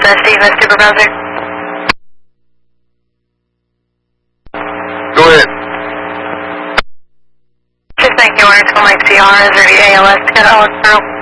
Stephen, Supervisor. Go ahead. Just thank you, orders for my CR, is there the ALS to get Alex through?